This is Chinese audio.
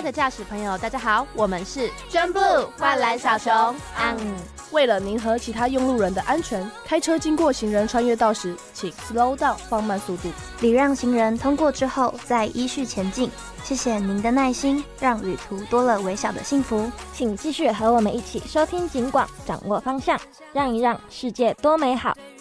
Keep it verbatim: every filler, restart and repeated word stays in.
的驾驶朋友，大家好，我们是宣布万蓝小熊。嗯， 为了您和其他用路人的安全，开车经过行人穿越道时，请 slow down 放慢速度， 礼让行人通过之后再依序前进。谢谢您的耐心，让旅途多了微小的幸福。 请继续和我们一起收听警广，掌握方向，让一让，世界多美好。